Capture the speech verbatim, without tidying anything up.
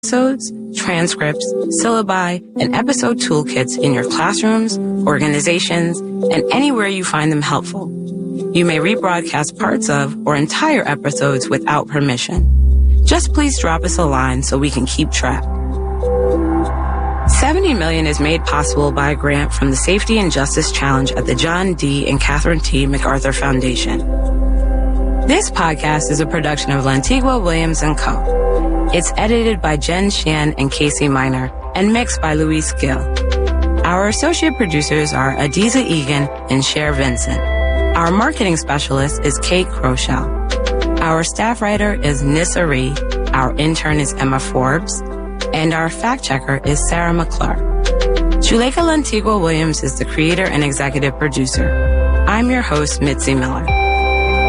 episodes, transcripts, syllabi, and episode toolkits in your classrooms, organizations, and anywhere you find them helpful. You may rebroadcast parts of or entire episodes without permission. Just please drop us a line so we can keep track. seventy million dollars is made possible by a grant from the Safety and Justice Challenge at the John D. and Catherine T. MacArthur Foundation. This podcast is a production of Lantigua Williams and Co. It's edited by Jen Shan and Casey Miner and mixed by Luis Gill. Our associate producers are Adiza Egan and Cher Vincent. Our marketing specialist is Kate Crochelle. Our staff writer is Nissa Ree. Our intern is Emma Forbes. And our fact checker is Sarah McClure. Juleka Lantigua Williams is the creator and executive producer. I'm your host, Mitzi Miller.